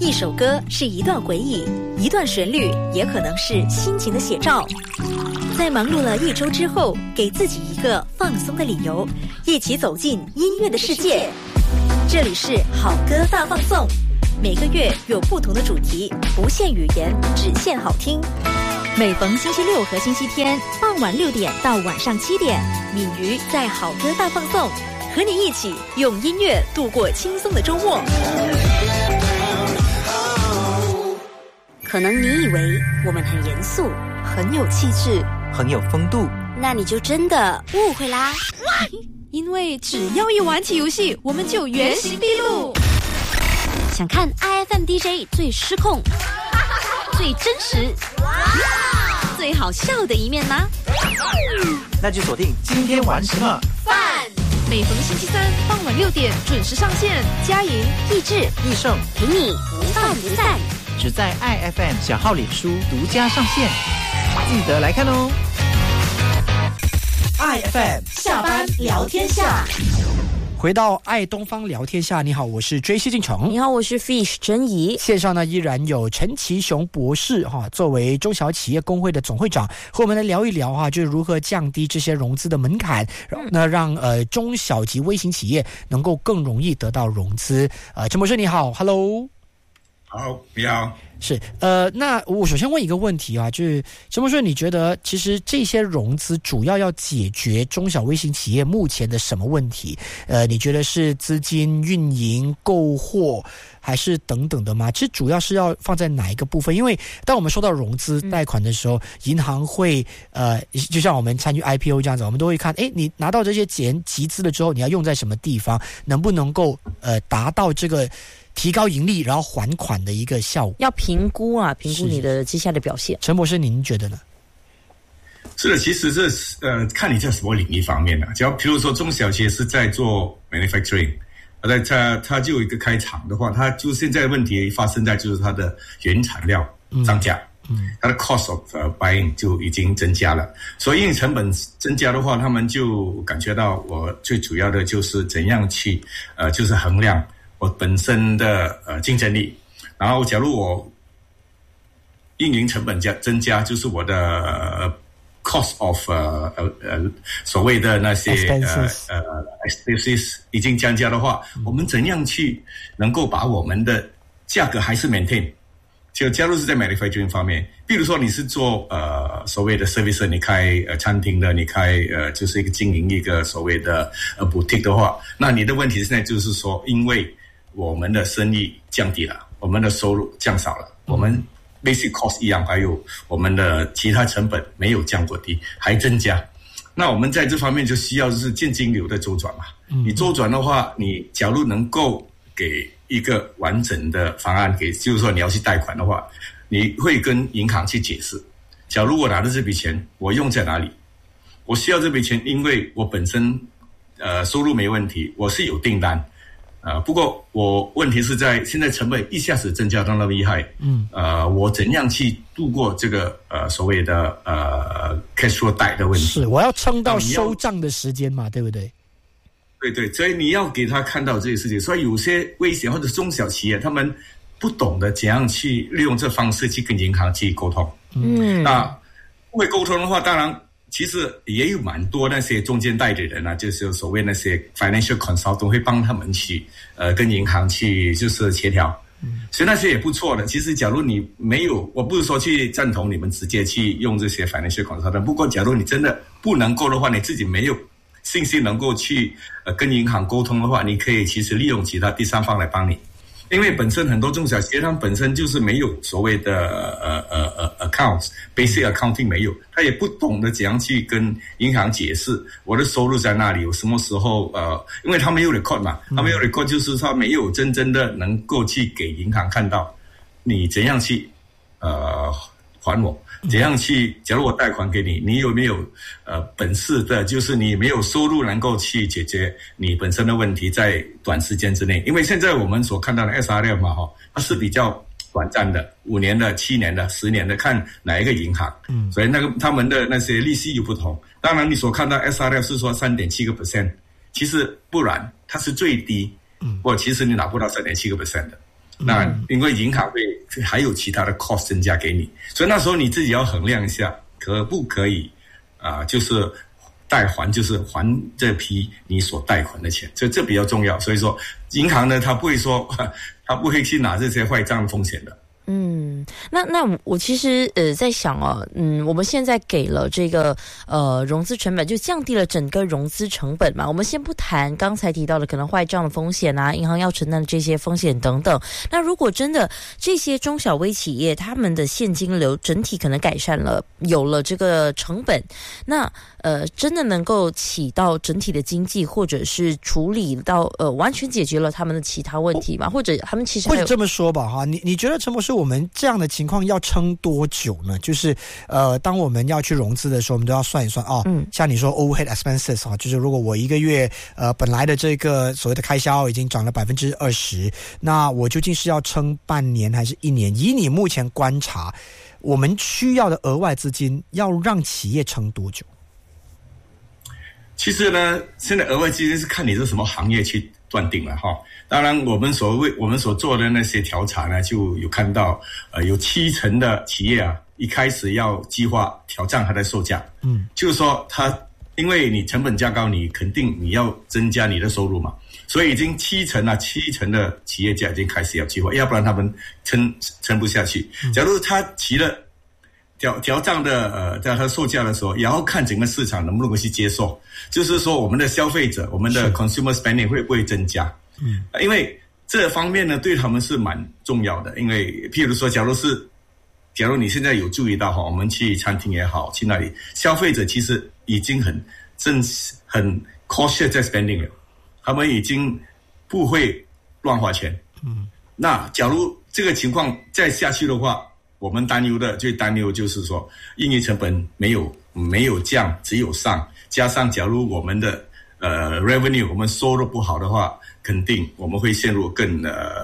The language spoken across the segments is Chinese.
一首歌是一段回忆，一段旋律也可能是心情的写照。在忙碌了一周之后，给自己一个放松的理由，一起走进音乐的世界。这里是好歌大放送，每个月有不同的主题，不限语言，只限好听。每逢星期六和星期天傍晚6点到晚上7点，敏瑜在好歌大放送，和你一起用音乐度过轻松的周末。可能你以为我们很严肃，很有气质， 很有风度， 那你就真的误会啦。因为只要一玩起游戏，我们就原形毕露。想看 IFM DJ 最失控、最真实、最好笑的一面吗？ 那就锁定今天玩什么饭。每逢星期三傍晚6点准时上线，佳莹、益智、 益盛陪你不饭不散， 只在 IFM 小号脸书独家上线，记得来看哦。IFM 下班聊天下。 回到爱东方聊天下，你好，我是追西进城。 你好，我是 Fish 珍怡。 线上呢依然有陈其雄博士作为中小企业工会的总会长，和我们来聊一聊就是如何降低这些融资的门槛，然后呢让中小及微型企业能够更容易得到融资。陈博士你好 ，Hello。 好，你好。 是那我首先问一个问题就是陈博士，你觉得其实这些融资主要解决中小微型企业目前的什么问题？你觉得是资金运营、购货，还是等等的吗？其实主要是要放在哪一个部分？因为当我们收到融资贷款的时候，银行会就像我们参与 IPO 这样子，我们都会看，你拿到这些钱集资了之后，你要用在什么地方，能不能够达到这个提高盈利然后还款的一个效果， 要评估你的接下来的表现。 陈博士您觉得呢？ 是的，其实这看你在什么领域方面只要比如说中小企业是在做 manufacturing， 它就有一个开厂的话，它就现在问题发生在就是它的原材料涨价，它的 cost of buying 就已经增加了，所以因为成本增加的话，他们就感觉到我最主要的就是怎样去就是衡量我本身的竞争力，然后假如我运营成本增加，就是我的cost of 所谓的那些expenses 已经降价的话，我们怎样去能够把我们的价格还是 maintain？ 就假如是在 manufacturing 方面，比如说你是做所谓的 service， 你开餐厅的，你开就是一个经营一个所谓的boutique 的话，那你的问题现在就是说，因为我们的生意降低了，我们的收入降少了，我们 basic cost 一样，还有我们的其他成本没有降过低，还增加。那我们在这方面就需要就是现金流的周转嘛。你周转的话，你假如能够给一个完整的方案就是说你要去贷款的话，你会跟银行去解释，假如我拿的这笔钱我用在哪里，我需要这笔钱，因为我本身收入没问题，我是有订单。不过我问题是在现在成本一下子增加到那么厉害，我怎样去度过这个所谓的cash flow 贷的问题？ 是我要撑到收账的时间嘛，对不对？ 对，所以你要给他看到这些事情。所以有些微型或者中小企业，他们不懂得怎样去利用这方式去跟银行去沟通。那不会沟通的话，当然其实也有蛮多那些中间代理人就是所谓那些 financial consultant 会帮他们去跟银行去就是协调，所以那些也不错的。其实假如你没有，我不是说去赞同你们直接去用这些 financial consultant， 不过假如你真的不能够的话，你自己没有信心能够去跟银行沟通的话，你可以其实利用其他第三方来帮你。因为本身很多中小企业他们本身就是没有所谓的accounts basic accounting 没有，他也不懂得怎样去跟银行解释我的收入在哪里，我什么时候因为他没有 record 嘛，他没有 record 就是他没有真正的能够去给银行看到你怎样去还我，怎样去假如我贷款给你，你有没有本事的，就是你没有收入能够去解决你本身的问题在短时间之内。因为现在我们所看到的 SRF 嘛它是比较短暂的，5年的、7年的、10年的，看哪一个银行。所以他们的那些利息又不同。当然你所看到 SRF 是说 3.7%， 其实不然，它是最低。其实你拿不到 3.7% 的。 那因为银行会还有其他的 cost 增加给你，所以那时候你自己要衡量一下，可不可以就是贷还，就是还这批你所贷款的钱，所以这比较重要。所以说银行呢，他不会去拿这些坏账风险的。 那我其实在想我们现在给了这个融资成本，就降低了整个融资成本嘛。我们先不谈刚才提到的可能坏账的风险啊，银行要承担的这些风险等等。那如果真的这些中小微企业他们的现金流整体可能改善了，有了这个成本，那真的能够起到整体的经济，或者是处理到完全解决了他们的其他问题吗？或者他们其实还有， 或者这么说吧哈，你觉得陈博士，我们这样的情况要撑多久呢？就是当我们要去融资的时候，我们都要算一算像你说 overhead expenses 啊，就是如果我一个月本来的这个所谓的开销已经涨了20%，那我究竟是要撑半年还是1年？以你目前观察，我们需要的额外资金要让企业撑多久？ 其实呢，现在额外资金是看你是什么行业去断定了哈。当然，我们所做的那些调查呢，就有看到有70%的企业一开始要计划调涨它的售价，就是说因为你成本加高，你肯定你要增加你的收入嘛，所以已经70%的企业家已经开始要计划，要不然他们撑不下去。假如他提了调涨的在它售价的时候，也要看整个市场能不能够去接受，就是说我们的消费者，我们的 consumer spending 会不会增加？因为这方面呢对他们是蛮重要的。因为譬如说，假如你现在有注意到我们去餐厅也好，去那里，消费者其实已经很 cautious 在 spending 了，他们已经不会乱花钱。那假如这个情况再下去的话，我们最担忧就是说，营业成本没有降，只有上，加上假如我们的revenue 我们收入不好的话，肯定我们会陷入更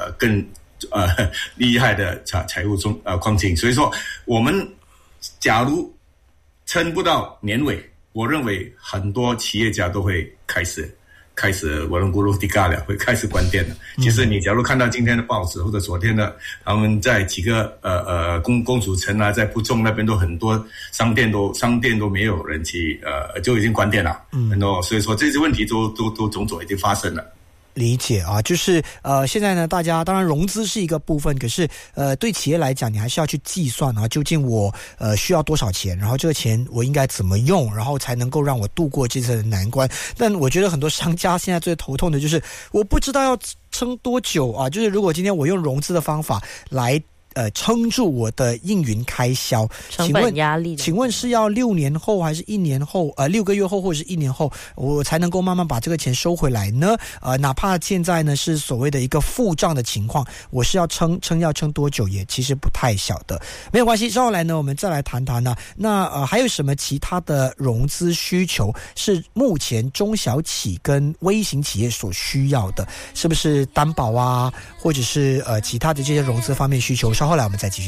厉害的财务困境。所以说，我们假如撑不到年尾，我认为很多企业家都会开始我们咕噜迪嘎了，会开始关店了。其实你假如看到今天的报纸或者昨天的，他们在几个公主城在蒲种那边都很多商店都没有人去就已经关店了。所以说这些问题都种种已经发生了。 理解就是现在呢，大家当然融资是一个部分，可是对企业来讲，你还是要去计算究竟我需要多少钱，然后这个钱我应该怎么用，然后才能够让我度过这次的难关。但我觉得很多商家现在最头痛的就是我不知道要撑多久就是如果今天我用融资的方法来撑住我的营运开销， 成本压力， 请问是要6年后还是1年后6个月后或者是1年后我才能够慢慢把这个钱收回来呢？哪怕现在呢是所谓的一个负账的情况，我是要撑多久也其实不太晓得。没有关系，稍后来呢我们再来谈谈那还有什么其他的融资需求是目前中小企跟微型企业所需要的？是不是担保或者是其他的这些融资方面需求？稍后来我们再继续。